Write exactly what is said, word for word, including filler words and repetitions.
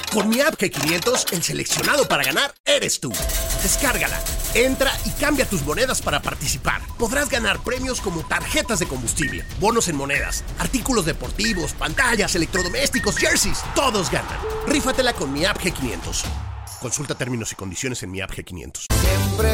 Con mi app G quinientos, el seleccionado para ganar eres tú. Descárgala, entra y cambia tus monedas para participar. Podrás ganar premios como tarjetas de combustible, bonos en monedas, artículos deportivos, pantallas, electrodomésticos, jerseys. Todos ganan. Rífatela con mi app G quinientos. Consulta términos y condiciones en mi app G quinientos. Siempre